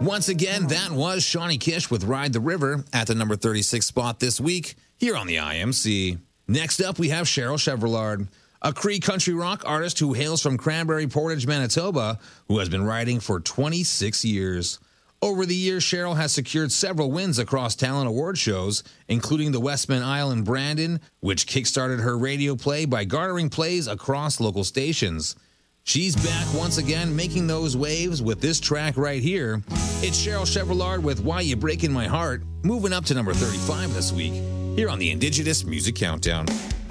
Once again, that was Shawnee Kish with Ride the River at the number 36 spot this week here on the IMC. Next up, we have Cheryl Chevrolet, a Cree country rock artist who hails from Cranberry Portage, Manitoba, who has been writing for 26 years. Over the years, Cheryl has secured several wins across talent award shows, including the Westman Isle in Brandon, which kickstarted her radio play by garnering plays across local stations. She's back once again making those waves with this track right here. It's Cheryl Chevrolet with Why You Breaking My Heart, moving up to number 35 this week, here on the Indigenous Music Countdown.